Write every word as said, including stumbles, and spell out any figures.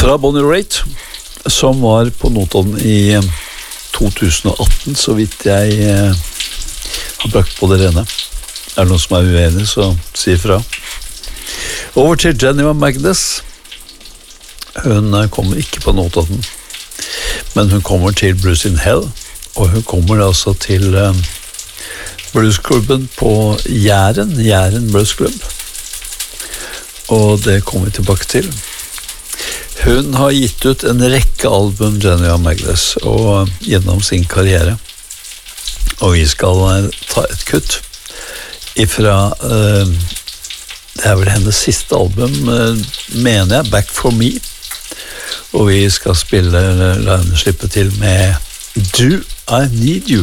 Fra Bonnie Raitt, som var på Notodden i to tusen og atten, så vidt jeg eh, har brakt på det rene. Er det noen som er uenig, så si fra. Over til Jennifer Magnus. Hun kommer ikke på Notodden, men hun kommer til Blues in Hell, og hun kommer altså til eh, bluesklubben på Jæren, Jæren Bluesklubb. Og det kommer vi tilbake til. Hun har gitt ut en rekke album, Jennifer Magnus, og gjennom sin karriere. Og vi skal ta et kutt ifra, uh, det er vel hennes siste album, uh, mener jeg, Back for Me. Og vi skal spille, la henne slippe til med Do I Need You.